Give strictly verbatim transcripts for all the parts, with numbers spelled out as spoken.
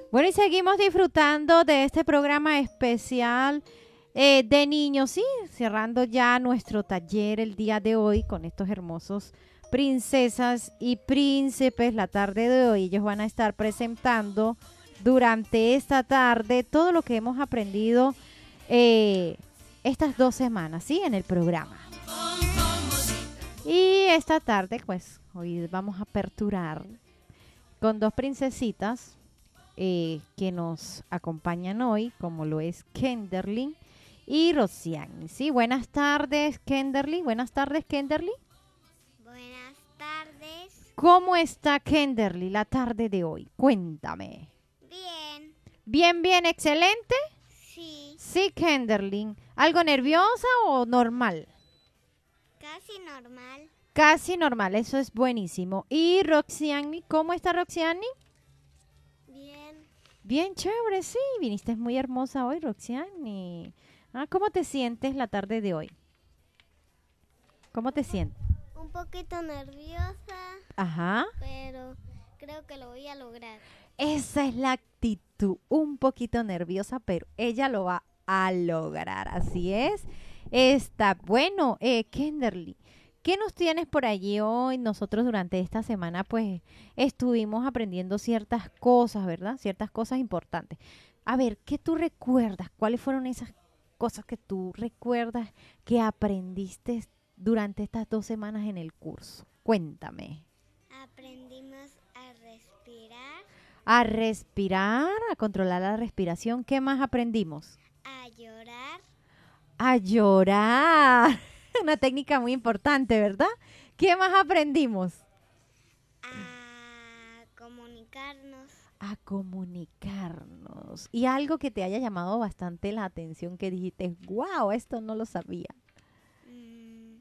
Bueno, y seguimos disfrutando de este programa especial eh, de niños, sí, cerrando ya nuestro taller el día de hoy con estos hermosos princesas y príncipes. La tarde de hoy ellos van a estar presentando durante esta tarde todo lo que hemos aprendido eh, estas dos semanas, sí, en el programa. Y esta tarde, pues, hoy vamos a aperturar con dos princesitas eh, que nos acompañan hoy, como lo es Kenderly y Rosiani. Sí, buenas tardes, Kenderly. Buenas tardes, Kenderly. Buenas tardes. ¿Cómo está Kenderly la tarde de hoy? Cuéntame. Bien. Bien, bien, excelente. Sí. Sí, Kenderly. ¿Algo nerviosa o normal? Casi normal. Casi normal, eso es buenísimo. ¿Y Roxiani? ¿Cómo está Roxiani? Bien. Bien chévere, sí. Viniste muy hermosa hoy, Roxiani. Ah, ¿cómo te sientes la tarde de hoy? ¿Cómo te sientes? Un poquito nerviosa, Ajá. pero creo que lo voy a lograr. Esa es la actitud. Un poquito nerviosa, pero ella lo va a lograr. Así es. Está bueno, eh, Kenderly. ¿Qué nos tienes por allí hoy? Nosotros durante esta semana pues estuvimos aprendiendo ciertas cosas, ¿verdad? Ciertas cosas importantes. A ver, ¿qué tú recuerdas? ¿Cuáles fueron esas cosas que tú recuerdas que aprendiste durante estas dos semanas en el curso? Cuéntame. Aprendimos a respirar, A respirar, a controlar la respiración. ¿Qué más aprendimos? a llorar, A llorar. Una técnica muy importante, ¿verdad? ¿Qué más aprendimos? a comunicarnos, A comunicarnos. Y algo que te haya llamado bastante la atención, que dijiste, wow, esto no lo sabía. mm,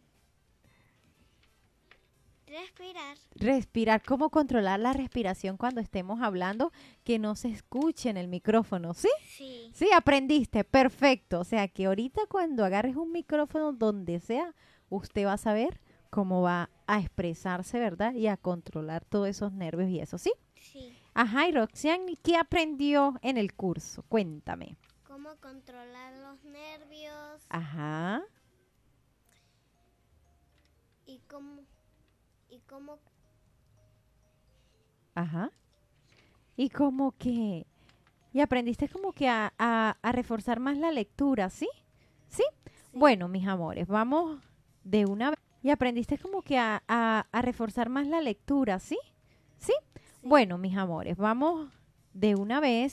respirar. Respirar, cómo controlar la respiración cuando estemos hablando, que no se escuche en el micrófono, ¿sí? Sí. Sí, aprendiste, perfecto. O sea, que ahorita cuando agarres un micrófono donde sea, usted va a saber cómo va a expresarse, ¿verdad? Y a controlar todos esos nervios y eso, ¿sí? Sí. Ajá, y Roxanne, ¿qué aprendió en el curso? Cuéntame. Cómo controlar los nervios Ajá, y cómo y cómo ajá. Y como que, y aprendiste como que a, a, a reforzar más la lectura, ¿sí? ¿Sí? Sí. Bueno, mis amores, vamos de una vez. Y aprendiste como que a, a, a reforzar más la lectura, ¿sí? ¿Sí? Sí. Bueno, mis amores, vamos de una vez